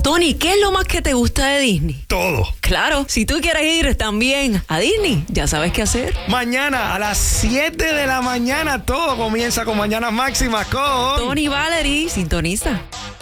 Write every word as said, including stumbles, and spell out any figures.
Tony, ¿qué es lo más que te gusta de Disney? Todo. Claro, si tú quieres ir también a Disney, ya sabes qué hacer. Mañana a las siete de la mañana todo comienza con Mañanas Máximas con Tony Valerie, sintoniza.